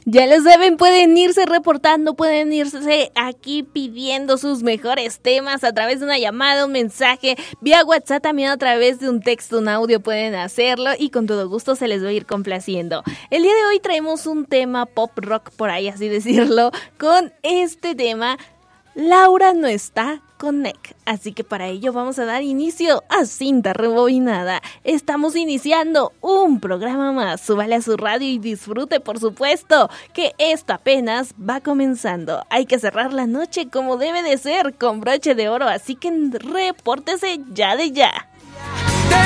Ya lo saben, pueden irse reportando, pueden irse aquí pidiendo sus mejores temas a través de una llamada, un mensaje, vía WhatsApp, también a través de un texto, un audio pueden hacerlo y con todo gusto se les va a ir complaciendo. El día de hoy traemos un tema pop rock, por ahí así decirlo, con este tema, Laura no está con Nick. Así que para ello vamos a dar inicio a Cinta Rebobinada. Estamos iniciando un programa más. Súbale a su radio y disfrute, por supuesto, que esto apenas va comenzando. Hay que cerrar la noche como debe de ser, con broche de oro, así que repórtese ya de ya.